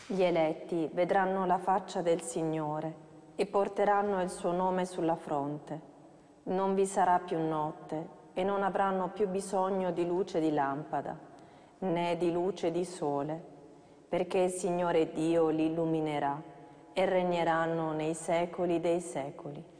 Gli eletti vedranno la faccia del Signore e porteranno il suo nome sulla fronte. Non vi sarà più notte e non avranno più bisogno di luce di lampada, né di luce di sole, perché il Signore Dio li illuminerà e regneranno nei secoli dei secoli.